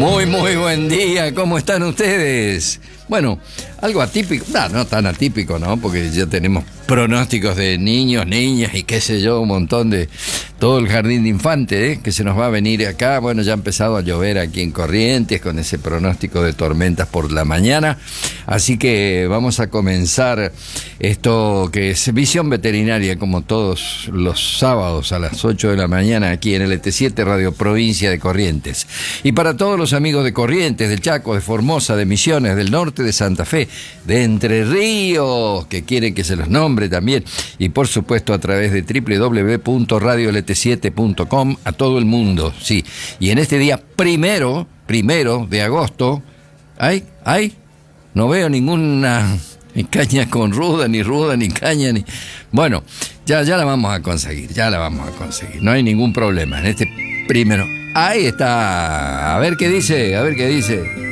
Muy buen día, ¿cómo están ustedes? Bueno, algo atípico, no tan atípico, ¿no? Porque ya tenemos pronósticos de niños, niñas y qué sé yo, un montón de todo el jardín de infantes, que se nos va a venir acá. Bueno, ya ha empezado a llover aquí en Corrientes con ese pronóstico de tormentas por la mañana, así que vamos a comenzar esto que es Visión Veterinaria, como todos los sábados a las 8 de la mañana aquí en LT7 Radio Provincia de Corrientes. Y para todos los amigos de Corrientes, del Chaco, de Formosa, de Misiones, del norte, de Santa Fe, de Entre Ríos, que quieren que se los nombre también, y por supuesto a través de www.radiolt7.com a todo el mundo, sí. Y en este día primero de agosto, no veo ninguna caña con ruda, ni caña, ni... Bueno, ya la vamos a conseguir, no hay ningún problema en este primero. Ahí está, a ver qué dice.